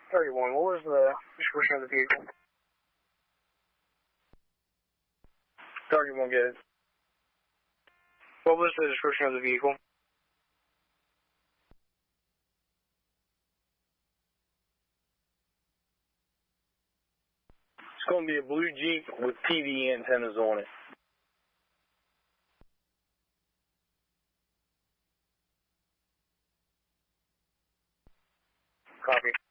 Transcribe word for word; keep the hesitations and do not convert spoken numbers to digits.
thirty-one, what was the description of the vehicle? thirty-one, good. What was the description of the vehicle? It's going to be a blue Jeep with T V antennas on it. Copy.